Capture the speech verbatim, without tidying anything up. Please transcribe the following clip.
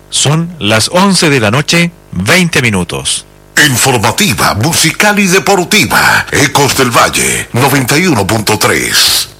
Son las once de la noche, veinte minutos. Informativa, musical y deportiva. Ecos del Valle, noventa y uno punto tres.